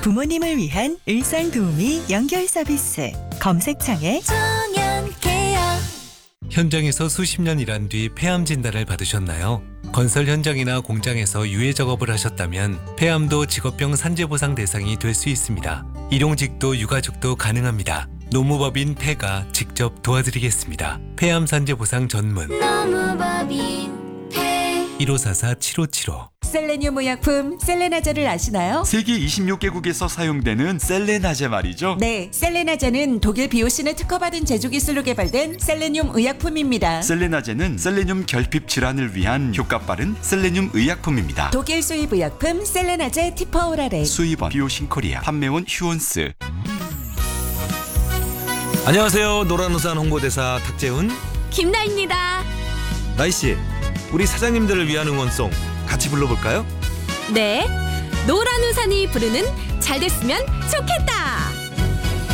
부모님을 위한 일상도우미 연결 서비스. 검색창에 정연케어. 현장에서 수십 년 일한 뒤 폐암 진단을 받으셨나요? 건설 현장이나 공장에서 유해 작업을 하셨다면 폐암도 직업병 산재보상 대상이 될 수 있습니다. 일용직도 유가족도 가능합니다. 노무법인 폐가 직접 도와드리겠습니다. 폐암 산재보상 전문 노무법인 폐. 1544-7575. 셀레늄 의약품 셀레나제를 아시나요? 세계 26개국에서 사용되는 셀레나제 말이죠. 네, 셀레나제는 독일 비오신에 특허받은 제조 기술로 개발된 셀레늄 의약품입니다. 셀레나제는 셀레늄 결핍 질환을 위한 효과 빠른 셀레늄 의약품입니다. 독일 수입 의약품 셀레나제 티퍼오라렉. 수입원 비오신코리아, 판매원 휴온스. 안녕하세요. 노란우산 홍보대사 탁재훈. 김나입니다. 나이씨, 우리 사장님들을 위한 응원송 같이 불러볼까요? 네, 노란 우산이 부르는 잘 됐으면 좋겠다.